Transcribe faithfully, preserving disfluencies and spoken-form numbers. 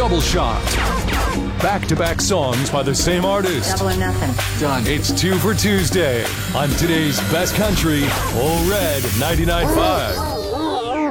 Double Shot. Back-to-back songs by the same artist. Double or nothing. Done. It's Two for Tuesday on today's best country, Ole Red ninety-nine point five.